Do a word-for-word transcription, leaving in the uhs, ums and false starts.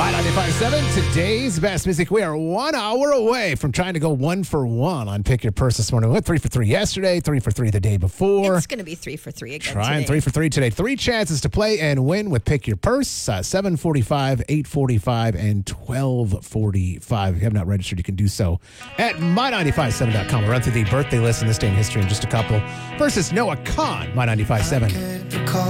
My ninety-five point seven, today's best music. We are one hour away from trying to go one for one on Pick Your Purse this morning. We went three for three yesterday, three for three the day before. It's going to be three for three again Trying today. three for three today. Three chances to play and win with Pick Your Purse. Uh, seven forty-five, eight forty-five, and twelve forty-five. If you have not registered, you can do so at my ninety-five point seven dot com. We'll run through the birthday list in this day in history in just a couple. First is Noah Kahn, My ninety-five point seven.